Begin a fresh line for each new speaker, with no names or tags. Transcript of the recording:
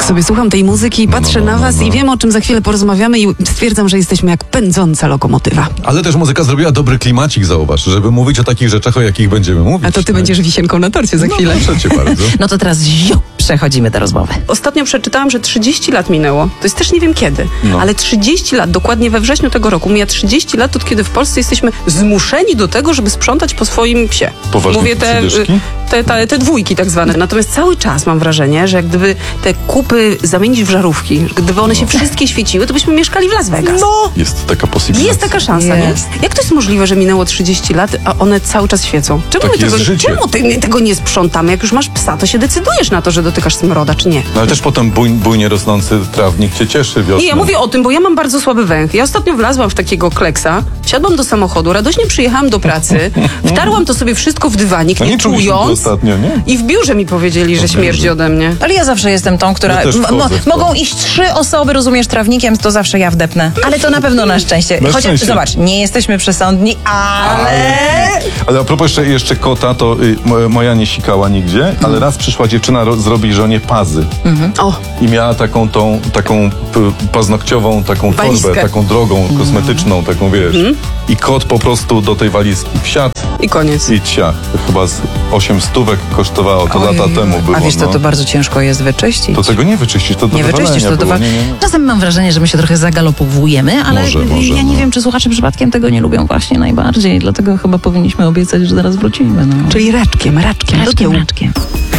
sobie słucham tej muzyki i patrzę na was i wiem, o czym za chwilę porozmawiamy i stwierdzam, że jesteśmy jak pędząca lokomotywa.
Ale też muzyka zrobiła dobry klimacik, zauważ, żeby mówić o takich rzeczach, o jakich będziemy mówić.
A to ty będziesz wisienką na torcie za chwilę.
Proszę cię bardzo.
No to teraz przechodzimy do rozmowy.
Ostatnio przeczytałam, że 30 lat minęło. To jest też nie wiem kiedy, ale 30 lat, dokładnie we wrześniu tego roku, mija 30 lat, od kiedy w Polsce jesteśmy zmuszeni do tego, żeby sprzątać po swoim psie.
Poważnie,
Mówię te dwójki tak zwane. Natomiast cały czas mam wrażenie, że jak gdyby te kupy zamienić w żarówki, gdyby one się wszystkie świeciły, to byśmy mieszkali w Las Vegas.
Jest taka possibility.
Jest taka szansa,
Jest.
nie? Jak to jest możliwe, że minęło 30 lat, a one cały czas świecą?
Tak jest życie.
Czemu tego nie sprzątamy? Jak już masz psa, to się decydujesz na to, że dotykasz smroda, czy nie?
No ale też potem bujnie rosnący trawnik cię cieszy wiosną.
Nie, ja mówię o tym, bo ja mam bardzo słaby węch. Ja ostatnio wlazłam w takiego kleksa, wsiadłam do samochodu, radośnie przyjechałam do pracy, wtarłam to sobie wszystko w dywanik,
No
nie
nie czuliśmy to
czując.
ostatnio, nie?
I w biurze mi powiedzieli, że śmierdzi ode mnie.
Ale ja zawsze jestem tą, która...
Ja też wchodzę w to.
Mogą iść 3 osoby, rozumiesz, trawnikiem, to zawsze ja wdepnę. Ale to na pewno na szczęście.
Na
Chociaż,
szczęście.
zobacz, nie jesteśmy przesądni, ale...
Ale a propos jeszcze kota, to moja nie sikała nigdzie, ale raz przyszła dziewczyna zrobić żonie pazy.
O,
I miała taką paznokciową, taką
Walizkę.
torbę, taką drogą, kosmetyczną, taką wiesz. I kot po prostu do tej walizki wsiadł
i koniec.
i ciach. Chyba z 8 stówek kosztowało, to lata temu było.
A wiesz,
no.
to bardzo ciężko jest wyczyścić.
To tego nie wyczyścisz, to do
Nie wyczyścisz,
wywalenia
to
było.
do...
Nie.
Czasem mam wrażenie, że my się trochę zagalopowujemy, ale
Może,
ja nie
no.
wiem, czy słuchacze przypadkiem tego nie lubią właśnie najbardziej, dlatego chyba powinniśmy obiecać, że zaraz wrócimy. No.
Czyli raczkiem, do tyłu.
Raczkiem.